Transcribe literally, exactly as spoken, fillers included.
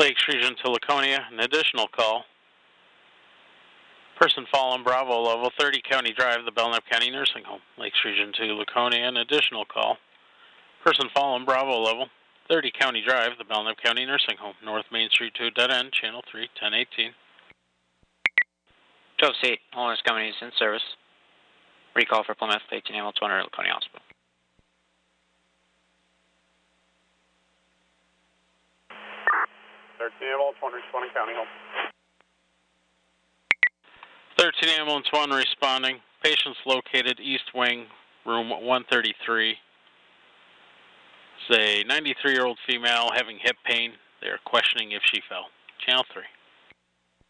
Lakes Region to Laconia, an additional call. Person fallen, Bravo, level thirty County Drive, the Belknap County Nursing Home. Lakes Region to Laconia, an additional call. Person fallen, Bravo, level thirty County Drive, the Belknap County Nursing Home. North Main Street to a dead end, channel three, ten eighteen. twelve C eight, Holderness Company is in service. Recall for Plymouth, eighteen ambulance one hundred, Laconia Hospital. thirteen ambulance one, responding County Home. thirteen ambulance one responding. Patients located East Wing, room one thirty-three. It's a ninety-three-year-old female having hip pain. They are questioning if she fell. Channel three.